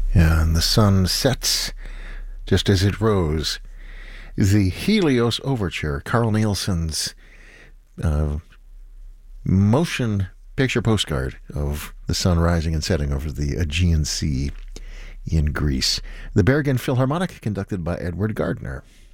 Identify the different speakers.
Speaker 1: Yeah, and the sun sets just as it rose. The Helios Overture, Carl Nielsen's motion picture postcard of the sun rising and setting over the Aegean Sea in Greece. The Bergen Philharmonic, conducted by Edward Gardner.